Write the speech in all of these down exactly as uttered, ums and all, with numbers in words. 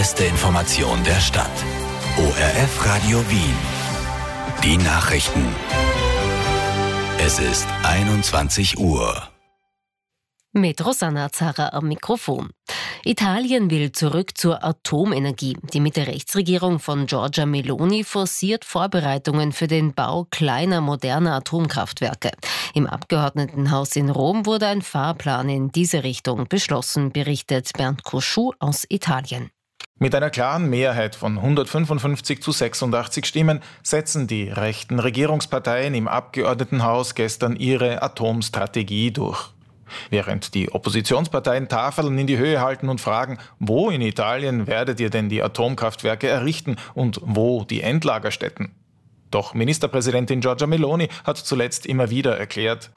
Beste Information der Stadt. O R F Radio Wien. Die Nachrichten. Es ist einundzwanzig Uhr. Mit Rosanna Zara am Mikrofon. Italien will zurück zur Atomenergie. Die Mitte-Rechts-Regierung von Giorgia Meloni forciert Vorbereitungen für den Bau kleiner, moderner Atomkraftwerke. Im Abgeordnetenhaus in Rom wurde ein Fahrplan in diese Richtung beschlossen, berichtet Bernd Cauchou aus Italien. Mit einer klaren Mehrheit von hundertfünfundfünfzig zu sechsundachtzig Stimmen setzen die rechten Regierungsparteien im Abgeordnetenhaus gestern ihre Atomstrategie durch. Während die Oppositionsparteien Tafeln in die Höhe halten und fragen, wo in Italien werdet ihr denn die Atomkraftwerke errichten und wo die Endlagerstätten? Doch Ministerpräsidentin Giorgia Meloni hat zuletzt immer wieder erklärt,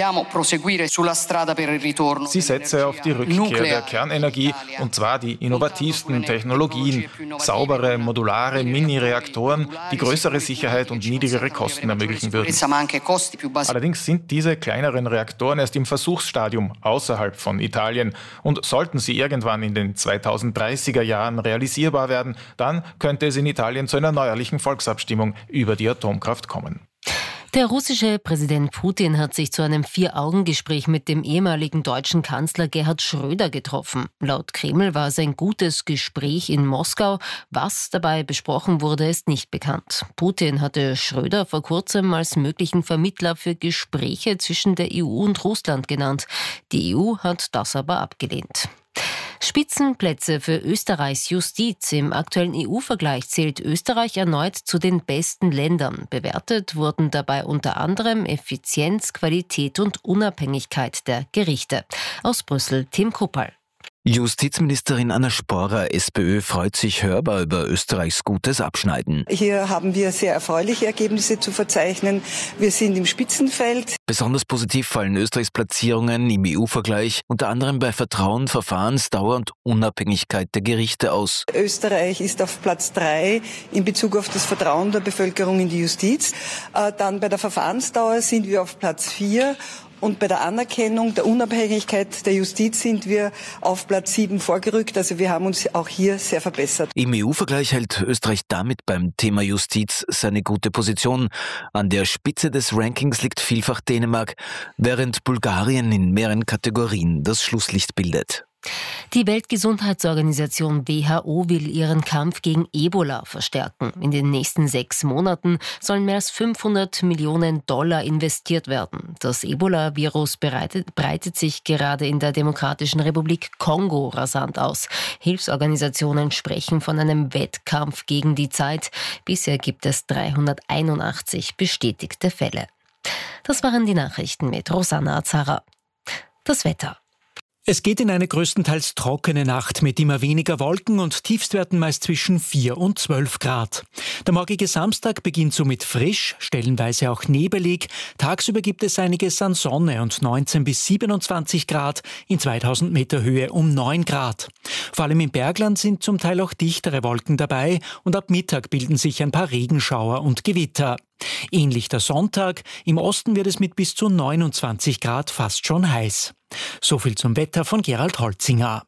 sie setze auf die Rückkehr der Kernenergie, und zwar die innovativsten Technologien, saubere, modulare Mini-Reaktoren, die größere Sicherheit und niedrigere Kosten ermöglichen würden. Allerdings sind diese kleineren Reaktoren erst im Versuchsstadium außerhalb von Italien, und sollten sie irgendwann in den zweitausenddreißiger Jahren realisierbar werden, dann könnte es in Italien zu einer neuerlichen Volksabstimmung über die Atomkraft kommen. Der russische Präsident Putin hat sich zu einem Vier-Augen-Gespräch mit dem ehemaligen deutschen Kanzler Gerhard Schröder getroffen. Laut Kreml war es ein gutes Gespräch in Moskau. Was dabei besprochen wurde, ist nicht bekannt. Putin hatte Schröder vor kurzem als möglichen Vermittler für Gespräche zwischen der E U und Russland genannt. Die E U hat das aber abgelehnt. Spitzenplätze für Österreichs Justiz. Im aktuellen E U-Vergleich zählt Österreich erneut zu den besten Ländern. Bewertet wurden dabei unter anderem Effizienz, Qualität und Unabhängigkeit der Gerichte. Aus Brüssel, Tim Kuppal. Justizministerin Anna Sporrer, SPÖ, freut sich hörbar über Österreichs gutes Abschneiden. Hier haben wir sehr erfreuliche Ergebnisse zu verzeichnen. Wir sind im Spitzenfeld. Besonders positiv fallen Österreichs Platzierungen im E U-Vergleich, unter anderem bei Vertrauen, Verfahrensdauer und Unabhängigkeit der Gerichte aus. Österreich ist auf Platz drei in Bezug auf das Vertrauen der Bevölkerung in die Justiz. Dann bei der Verfahrensdauer sind wir auf Platz vier. Und bei der Anerkennung der Unabhängigkeit der Justiz sind wir auf Platz sieben vorgerückt. Also wir haben uns auch hier sehr verbessert. Im E U-Vergleich hält Österreich damit beim Thema Justiz seine gute Position. An der Spitze des Rankings liegt vielfach Dänemark, während Bulgarien in mehreren Kategorien das Schlusslicht bildet. Die Weltgesundheitsorganisation W H O will ihren Kampf gegen Ebola verstärken. In den nächsten sechs Monaten sollen mehr als fünfhundert Millionen Dollar investiert werden. Das Ebola-Virus breitet, breitet sich gerade in der Demokratischen Republik Kongo rasant aus. Hilfsorganisationen sprechen von einem Wettkampf gegen die Zeit. Bisher gibt es dreihunderteinundachtzig bestätigte Fälle. Das waren die Nachrichten mit Rosanna Zara. Das Wetter. Es geht in eine größtenteils trockene Nacht mit immer weniger Wolken und Tiefstwerten meist zwischen vier und zwölf Grad. Der morgige Samstag beginnt somit frisch, stellenweise auch nebelig. Tagsüber gibt es einiges an Sonne und neunzehn bis siebenundzwanzig Grad, in zweitausend Meter Höhe um neun Grad. Vor allem im Bergland sind zum Teil auch dichtere Wolken dabei und ab Mittag bilden sich ein paar Regenschauer und Gewitter. Ähnlich der Sonntag, im Osten wird es mit bis zu neunundzwanzig Grad fast schon heiß. So viel zum Wetter von Gerald Holzinger.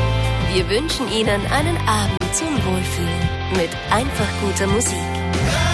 Wir wünschen Ihnen einen Abend zum Wohlfühlen mit einfach guter Musik.